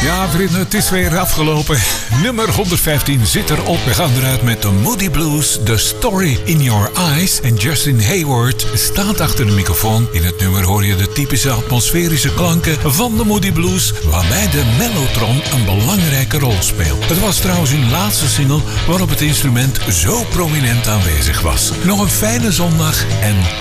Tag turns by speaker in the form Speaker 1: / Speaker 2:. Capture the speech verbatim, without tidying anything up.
Speaker 1: Ja, vrienden, het is weer afgelopen. Nummer honderdvijftien zit erop. We gaan eruit met de Moody Blues, The Story in Your Eyes. En Justin Hayward staat achter de microfoon. In het nummer hoor je de typische atmosferische klanken van de Moody Blues, waarbij de mellotron een belangrijke rol speelt. Het was trouwens hun laatste single waarop het instrument zo prominent aanwezig was. Nog een fijne zondag en